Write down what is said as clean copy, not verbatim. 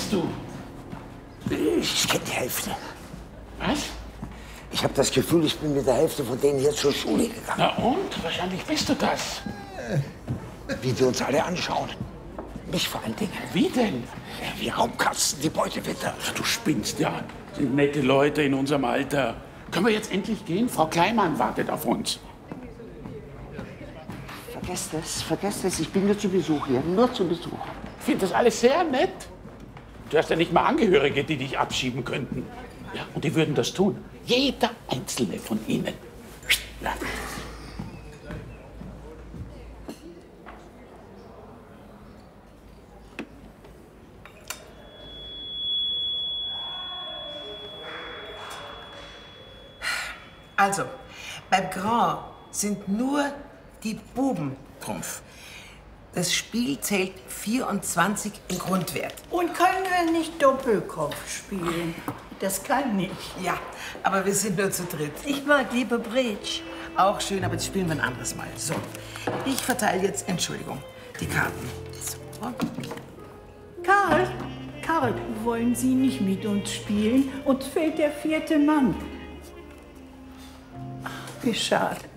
bist du? Ich kenne die Hälfte. Was? Ich habe das Gefühl, ich bin mit der Hälfte von denen hier zur Schule gegangen. Na und? Wahrscheinlich bist du das. Wie die uns alle anschauen. Mich vor allen Dingen. Wie denn? Wie Raubkatzen die Beute wittern. Ach, du spinnst ja. Sind nette Leute in unserem Alter. Können wir jetzt endlich gehen? Frau Kleinmann wartet auf uns. Vergesst das. Ich bin nur zu Besuch hier. Nur zu Besuch. Ich finde das alles sehr nett. Du hast ja nicht mal Angehörige, die dich abschieben könnten. Ja, und die würden das tun. Jeder einzelne von ihnen. Ja. Also, beim Grand sind nur die Buben Trumpf. Das Spiel zählt 24 im Grundwert. Und können wir nicht Doppelkopf spielen? Das kann ich. Ja, aber wir sind nur zu dritt. Ich mag lieber Bridge. Auch schön, aber das spielen wir ein anderes Mal. So, ich verteile jetzt, Entschuldigung, die Karten. So. Karl, wollen Sie nicht mit uns spielen? Uns fehlt der 4. Mann. Ach, wie schade.